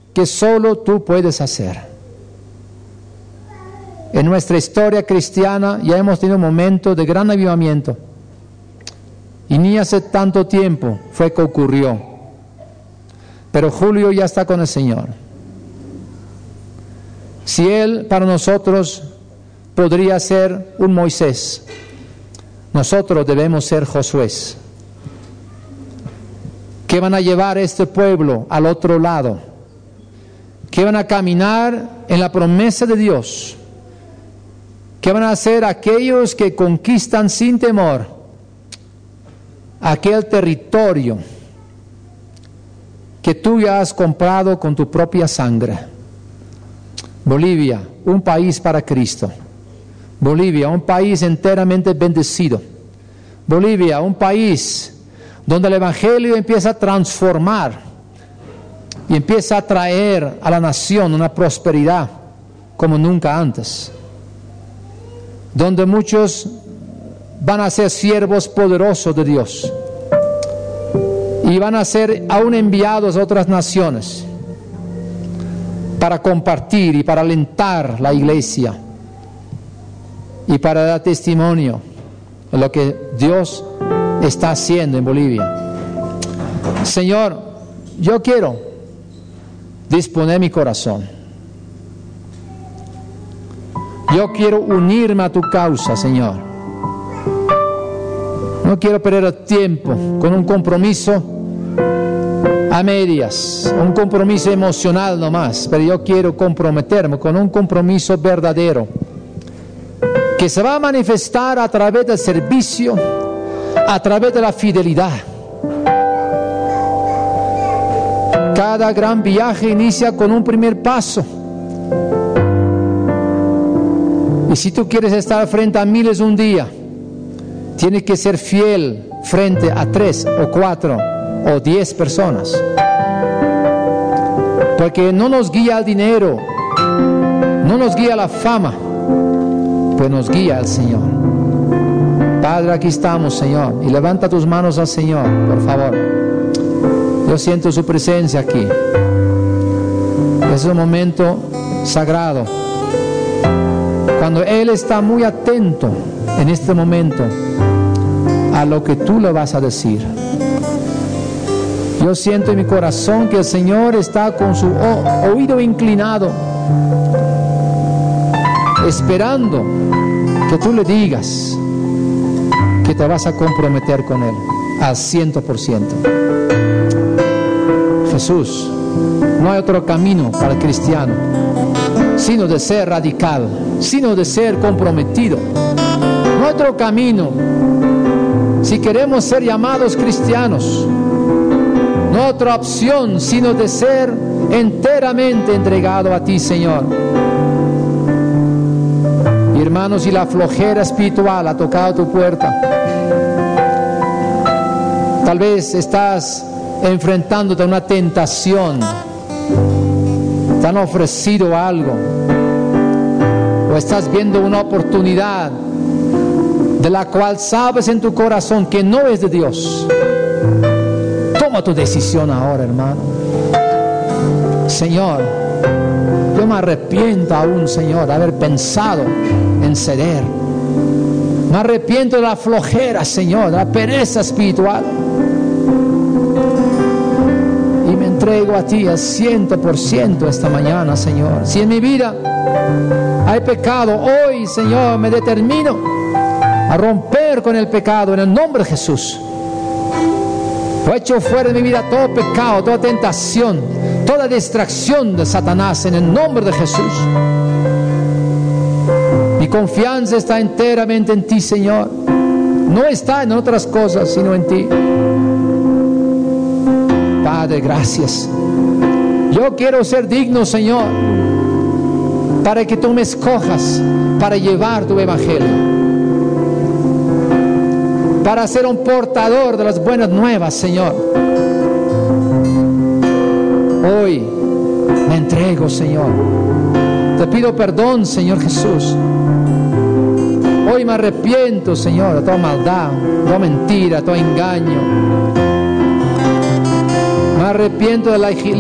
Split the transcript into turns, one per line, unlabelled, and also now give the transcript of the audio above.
que solo tú puedes hacer. En nuestra historia cristiana ya hemos tenido momentos de gran avivamiento. Y ni hace tanto tiempo fue que ocurrió. Pero Julio ya está con el Señor. Si Él para nosotros podría ser un Moisés, nosotros debemos ser Josué, que van a llevar a este pueblo al otro lado, que van a caminar en la promesa de Dios, que van a ser aquellos que conquistan sin temor aquel territorio que tú ya has comprado con tu propia sangre. Bolivia, un país para Cristo. Bolivia, un país enteramente bendecido. Bolivia, un país donde el Evangelio empieza a transformar y empieza a traer a la nación una prosperidad como nunca antes. Donde muchos van a ser siervos poderosos de Dios y van a ser aún enviados a otras naciones para compartir y para alentar la iglesia y para dar testimonio de lo que Dios está haciendo en Bolivia. Señor, yo quiero disponer mi corazón. Yo quiero unirme a tu causa, Señor. No quiero perder el tiempo con un compromiso a medias, un compromiso emocional nomás, pero yo quiero comprometerme con un compromiso verdadero, que se va a manifestar a través del servicio, a través de la fidelidad. Cada gran viaje inicia con un primer paso. Y si tú quieres estar frente a miles un día, tienes que ser fiel frente a 3 o 4 o 10 personas. Porque no nos guía el dinero, no nos guía la fama, pues nos guía el Señor. Padre, aquí estamos, Señor, y levanta tus manos al Señor, por favor. Yo siento su presencia aquí. Es un momento sagrado, cuando Él está muy atento en este momento a lo que tú le vas a decir. Yo siento en mi corazón que el Señor está con su oído inclinado, esperando que tú le digas que te vas a comprometer con Él al 100%. Jesús, no hay otro camino para el cristiano sino de ser radical, sino de ser comprometido. No hay otro camino si queremos ser llamados cristianos. No hay otra opción sino de ser enteramente entregado a ti, Señor. Y hermanos, si la flojera espiritual ha tocado tu puerta, tal vez estás enfrentándote a una tentación, te han ofrecido algo, o estás viendo una oportunidad de la cual sabes en tu corazón que no es de Dios. Toma tu decisión ahora, hermano. Señor, yo me arrepiento aún, Señor, de haber pensado en ceder. Me arrepiento de la flojera, Señor, de la pereza espiritual. Y me entrego a ti al 100% esta mañana, Señor. Si en mi vida hay pecado, hoy, Señor, me determino a romper con el pecado en el nombre de Jesús. He hecho fuera de mi vida todo pecado, toda tentación, toda distracción de Satanás en el nombre de Jesús. Mi confianza está enteramente en ti, Señor. No está en otras cosas, sino en ti. Padre, gracias. Yo quiero ser digno, Señor, para que tú me escojas para llevar tu evangelio, para ser un portador de las buenas nuevas, Señor. Hoy me entrego, Señor. Te pido perdón, Señor Jesús. Hoy me arrepiento, Señor, de toda maldad, toda mentira, todo engaño. Me arrepiento de la